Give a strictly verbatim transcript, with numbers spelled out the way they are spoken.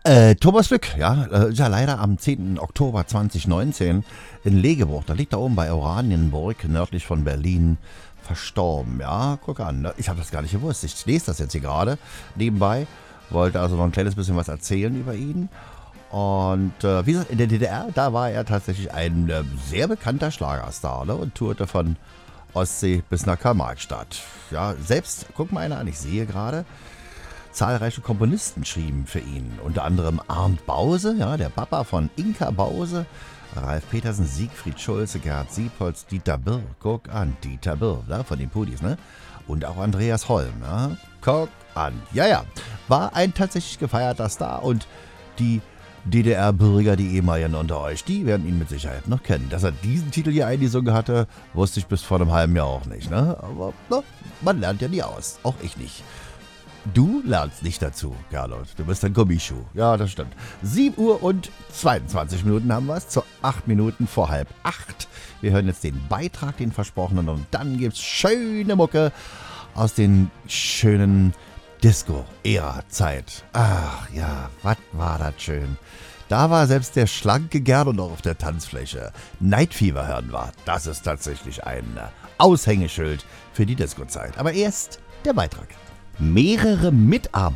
Äh, Thomas Lück, ja, äh, ist ja leider am zehnten Oktober zweitausendneunzehn in Legeburg, da liegt da oben bei Oranienburg, nördlich von Berlin, verstorben. Ja, guck an, ne? Ich habe das gar nicht gewusst. Ich lese das jetzt hier gerade nebenbei, wollte also noch ein kleines bisschen was erzählen über ihn. Und äh, wie gesagt, in der D D R, da war er tatsächlich ein äh, sehr bekannter Schlagerstar, ne? Und tourte von Ostsee bis nach Karl-Marx-Stadt. Ja, selbst, guck mal einer an, ich sehe gerade, zahlreiche Komponisten schrieben für ihn. Unter anderem Arndt Bause, ja, der Papa von Inka Bause, Ralf Petersen, Siegfried Schulze, Gerhard Siepholz, Dieter Birr, guck an, Dieter Birr, ne, von den Pudis, ne? Und auch Andreas Holm, ja, guck an. Ja, ja, war ein tatsächlich gefeierter Star und die D D R-Bürger, die ehemaligen unter euch, die werden ihn mit Sicherheit noch kennen. Dass er diesen Titel hier eingesungen hatte, wusste ich bis vor einem halben Jahr auch nicht, ne? Aber na, man lernt ja nie aus, auch ich nicht. Du lernst nicht dazu, Carlos. Du bist ein Gummischuh. Ja, das stimmt. sieben Uhr und zweiundzwanzig Minuten haben wir es. Zu acht Minuten vor halb acht. Wir hören jetzt den Beitrag, den versprochenen. Und dann gibt's schöne Mucke aus den schönen Disco-Ära-Zeit. Ach ja, was war das schön. Da war selbst der schlanke Gerd noch auf der Tanzfläche. Night Fever hören wir. Das ist tatsächlich ein Aushängeschild für die Disco-Zeit. Aber erst der Beitrag. Mehrere Mitarbeiter